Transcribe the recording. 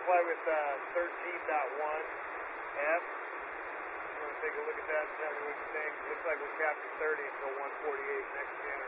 fly with 13.1F. You want to take a look at that and tell me what you think? Looks like we'll capture 30 until 148 next January.